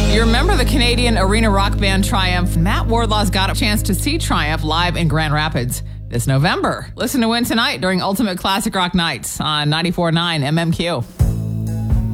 You remember the Canadian arena rock band Triumph? Matt Wardlaw's got a chance to see Triumph live in Grand Rapids this November. Listen to Win tonight during Ultimate Classic Rock Nights on 94.9 MMQ.